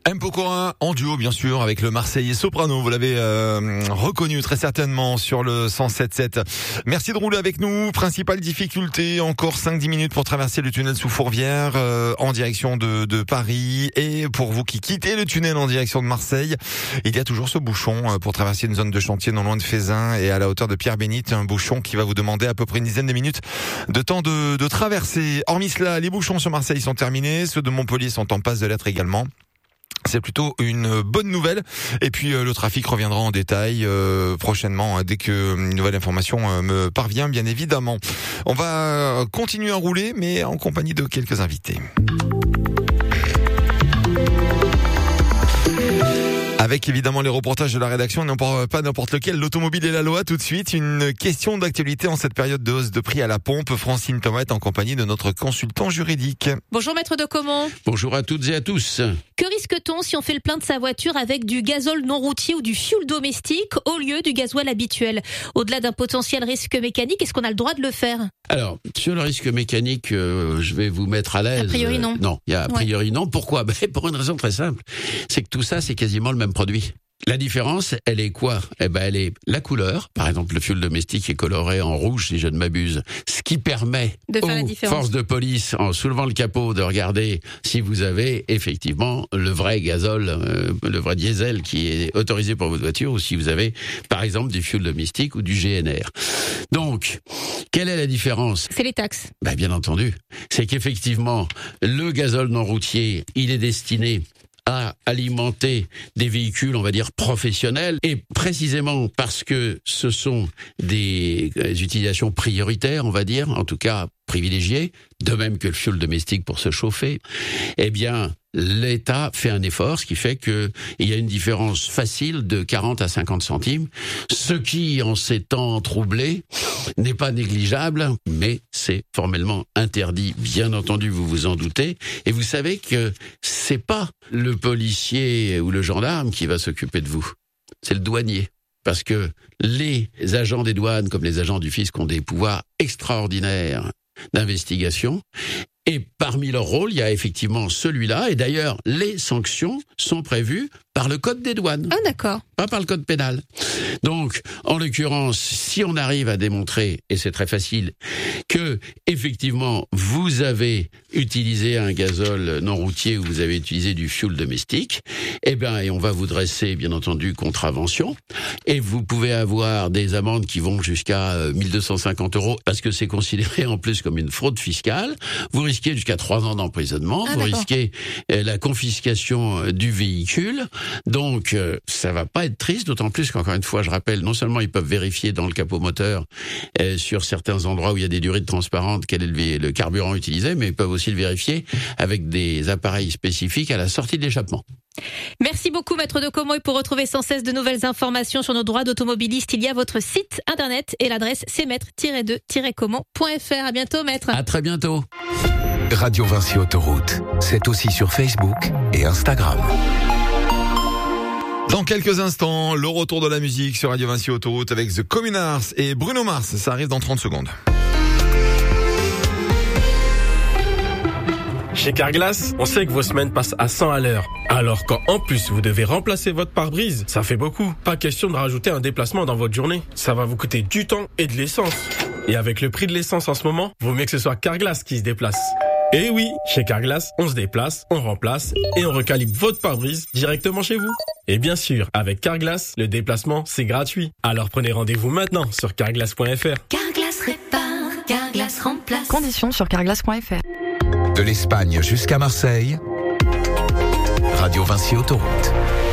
M. Pokora en duo bien sûr avec le Marseillais Soprano, vous l'avez reconnu très certainement sur le 107.7. Merci de rouler avec nous. Principale difficulté, encore 5-10 minutes pour traverser le tunnel sous Fourvière en direction de Paris, et pour vous qui quittez le tunnel en direction de Marseille, il y a toujours ce bouchon pour traverser une zone de chantier non loin de Fézin et à la hauteur de Pierre-Bénite, un bouchon qui va vous demander à peu près une dizaine de minutes de temps de traverser. Hormis cela, les bouchons sur Marseille sont terminés, ceux de Montpellier sont en passe de l'être également. C'est plutôt une bonne nouvelle. Et puis le trafic reviendra en détail prochainement dès que une nouvelle information me parvient, bien évidemment. On va continuer à rouler, mais en compagnie de quelques invités. Avec évidemment les reportages de la rédaction, non pas n'importe lequel, l'automobile et la loi. Tout de suite, une question d'actualité en cette période de hausse de prix à la pompe. Francine Thomas est en compagnie de notre consultant juridique. Bonjour maître de Comont. Bonjour à toutes et à tous. Que risque-t-on si on fait le plein de sa voiture avec du gazole non routier ou du fioul domestique au lieu du gasoil habituel? Au-delà d'un potentiel risque mécanique, est-ce qu'on a le droit de le faire? Alors, sur le risque mécanique, je vais vous mettre à l'aise. A priori non. Non, a priori non. Pourquoi? Pour une raison très simple. C'est que tout ça, c'est quasiment le même produit. La différence, elle est quoi? Elle est la couleur. Par exemple, le fioul domestique est coloré en rouge, si je ne m'abuse. Ce qui permet aux forces de police, en soulevant le capot, de regarder si vous avez effectivement le vrai gazole, le vrai diesel qui est autorisé pour votre voiture, ou si vous avez, par exemple, du fioul domestique ou du GNR. Donc, quelle est la différence? C'est les taxes. Bien entendu. C'est qu'effectivement, le gazole non routier, il est destiné à alimenter des véhicules, on va dire, professionnels, et précisément parce que ce sont des utilisations prioritaires, on va dire, en tout cas privilégiées, de même que le fioul domestique pour se chauffer, l'État fait un effort, ce qui fait qu'il y a une différence facile de 40 à 50 centimes, ce qui, en ces temps troublés, n'est pas négligeable, mais c'est formellement interdit, bien entendu, vous vous en doutez. Et vous savez que c'est pas le policier ou le gendarme qui va s'occuper de vous, c'est le douanier. Parce que les agents des douanes, comme les agents du fisc, ont des pouvoirs extraordinaires d'investigation. Et parmi leurs rôles, il y a effectivement celui-là. Et d'ailleurs, les sanctions sont prévues par le code des douanes. Ah, d'accord. Pas par le code pénal. Donc, en l'occurrence, si on arrive à démontrer, et c'est très facile, que effectivement vous avez utilisé un gazole non routier ou vous avez utilisé du fioul domestique, et on va vous dresser, bien entendu, contravention. Et vous pouvez avoir des amendes qui vont jusqu'à 1250 € parce que c'est considéré en plus comme une fraude fiscale. Vous risquez jusqu'à 3 ans d'emprisonnement. Vous risquez la confiscation du véhicule. Donc, ça va pas être triste, d'autant plus qu'encore une fois, je rappelle, non seulement ils peuvent vérifier dans le capot moteur, sur certains endroits où il y a des durées de transparente, quel est le carburant utilisé, mais ils peuvent aussi le vérifier avec des appareils spécifiques à la sortie de l'échappement. Merci beaucoup maître de Comont, et pour retrouver sans cesse de nouvelles informations sur nos droits d'automobiliste, il y a votre site internet et l'adresse c'est maître-de-comont.fr. À bientôt maître. À très bientôt. Radio Vinci Autoroute, c'est aussi sur Facebook et Instagram. Dans quelques instants, le retour de la musique sur Radio Vinci Autoroute avec The Communards et Bruno Mars. Ça arrive dans 30 secondes. Chez Carglass, on sait que vos semaines passent à 100 à l'heure. Alors quand en plus vous devez remplacer votre pare-brise, ça fait beaucoup. Pas question de rajouter un déplacement dans votre journée. Ça va vous coûter du temps et de l'essence. Et avec le prix de l'essence en ce moment, vaut mieux que ce soit Carglass qui se déplace. Et oui, chez Carglass, on se déplace, on remplace et on recalibre votre pare-brise directement chez vous. Et bien sûr, avec Carglass, le déplacement, c'est gratuit. Alors prenez rendez-vous maintenant sur carglass.fr. Carglass répare, Carglass remplace. Conditions sur carglass.fr. De l'Espagne jusqu'à Marseille, Radio Vinci Autoroute.